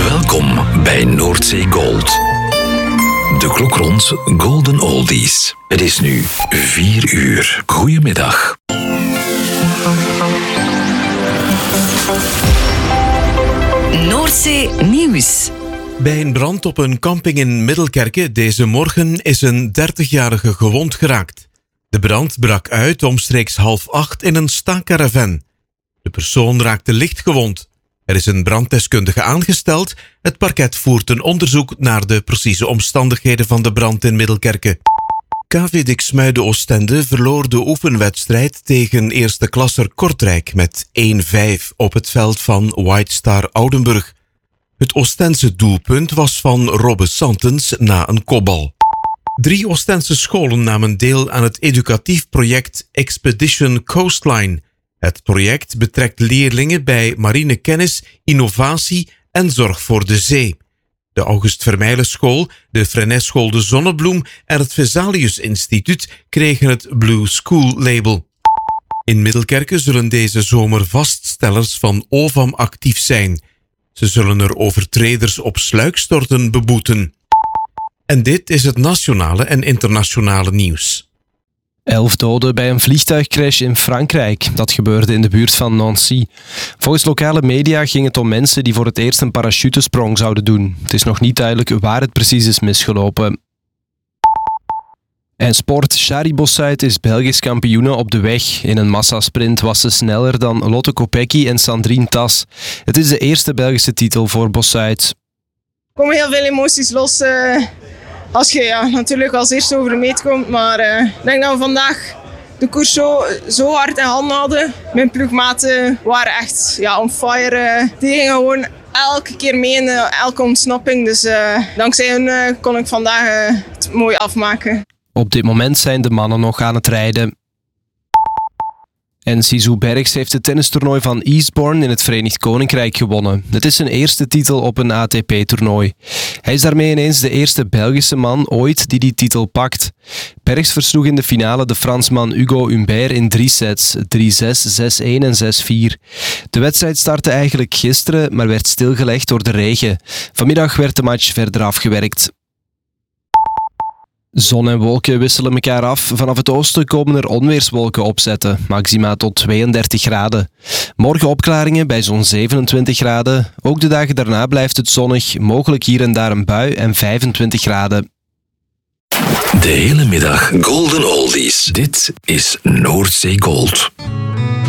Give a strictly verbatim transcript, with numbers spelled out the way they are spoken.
Welkom bij Noordzee Gold. De klok rond Golden Oldies. Het is nu vier uur. Goedemiddag. Noordzee Nieuws. Bij een brand op een camping in Middelkerke deze morgen is een dertigjarige gewond geraakt. De brand brak uit omstreeks half acht in een staancaravan. De persoon raakte licht gewond. Er is een branddeskundige aangesteld. Het parket voert een onderzoek naar de precieze omstandigheden van de brand in Middelkerke. K V Diksmuide Oostende verloor de oefenwedstrijd tegen eerste klasser Kortrijk met één vijf op het veld van White Star Oudenburg. Het Oostense doelpunt was van Robbe Santens na een kopbal. Drie Oostense scholen namen deel aan het educatief project Expedition Coastline. Het project betrekt leerlingen bij marinekennis, innovatie en zorg voor de zee. De August Vermeijlen School, de Fresnes-school De Zonnebloem en het Vesalius Instituut kregen het Blue School label. In Middelkerke zullen deze zomer vaststellers van O V A M actief zijn. Ze zullen er overtreders op sluikstorten beboeten. En dit is het nationale en internationale nieuws. Elf doden bij een vliegtuigcrash in Frankrijk. Dat gebeurde in de buurt van Nancy. Volgens lokale media ging het om mensen die voor het eerst een parachutesprong zouden doen. Het is nog niet duidelijk waar het precies is misgelopen. En sport. Shari Bossuyt is Belgisch kampioene op de weg. In een massasprint was ze sneller dan Lotte Kopecky en Sandrine Tas. Het is de eerste Belgische titel voor Bossuyt. Er komen heel veel emoties los uh, als je ja, natuurlijk als eerste over de meet komt. Maar uh, ik denk dat we vandaag de koers zo, zo hard in handen hadden. Mijn ploegmaten waren echt ja, on fire. Uh, die gingen gewoon elke keer mee in uh, elke ontsnapping. Dus uh, dankzij hen uh, kon ik vandaag uh, het mooi afmaken. Op dit moment zijn de mannen nog aan het rijden. En Sizou Bergs heeft het tennistoernooi van Eastbourne in het Verenigd Koninkrijk gewonnen. Het is zijn eerste titel op een A T P-toernooi. Hij is daarmee ineens de eerste Belgische man ooit die die titel pakt. Bergs versloeg in de finale de Fransman Hugo Humbert in drie sets, drie zes, zes-een en zes-vier. De wedstrijd startte eigenlijk gisteren, maar werd stilgelegd door de regen. Vanmiddag werd de match verder afgewerkt. Zon en wolken wisselen elkaar af. Vanaf het oosten komen er onweerswolken opzetten, maxima tot tweeëndertig graden. Morgen opklaringen bij zo'n zevenentwintig graden. Ook de dagen daarna blijft het zonnig, mogelijk hier en daar een bui en vijfentwintig graden. De hele middag Golden Oldies. Dit is Noordzee Gold.